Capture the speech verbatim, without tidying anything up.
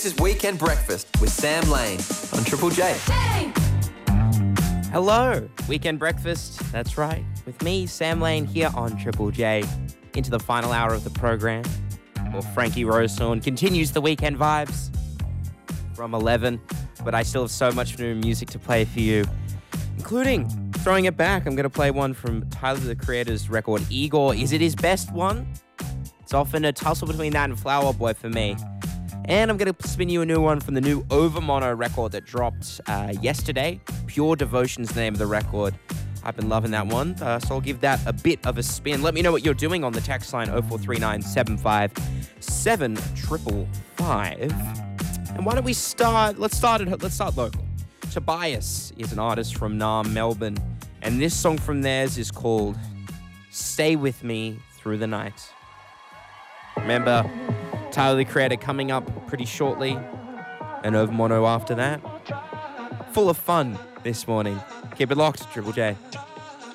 This is Weekend Breakfast with Sam Lane on Triple J. Hello, Weekend Breakfast. That's right. With me, Sam Lane, here on Triple J. Into the final hour of the program. Well, Frankie Rosethorn continues the weekend vibes from eleven. But I still have so much new music to play for you, including throwing it back. I'm going to play one from Tyler, the Creator's record, Igor. Is it his best one? It's often a tussle between that and Flower Boy for me. And I'm going to spin you a new one from the new Overmono record that dropped uh, yesterday. Pure Devotion's the name of the record. I've been loving that one, uh, so I'll give that a bit of a spin. Let me know what you're doing on the text line oh four three nine, seven five seven five five. And why don't we start, let's start, at, let's start local. Tobias is an artist from Naarm, Melbourne, and this song from theirs is called Stay With Me Through the Night. Remember, Tyler, the Creator, coming up pretty shortly, and Overmono after that. Full of fun this morning. Keep it locked, Triple J.